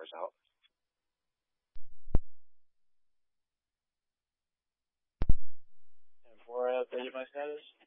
Towers out. And before I updated my status,